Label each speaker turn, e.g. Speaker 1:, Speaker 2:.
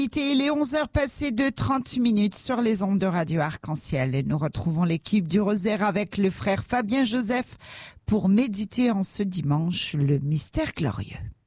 Speaker 1: Il est 11h passées de 30 minutes sur les ondes de Radio Arc-en-Ciel et nous retrouvons l'équipe du Rosaire avec le frère Fabien Joseph pour méditer en ce dimanche le mystère glorieux.